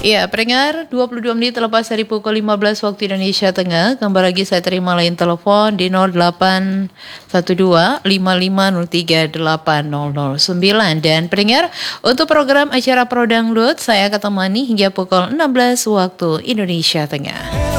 Ya, pendengar 22 menit terlepas dari pukul 15 waktu Indonesia Tengah. Kembali lagi saya terima lain telepon di 0812 5503 8009. Dan pendengar, untuk program acara Pro Dangdut saya akan temani hingga pukul 16 waktu Indonesia Tengah.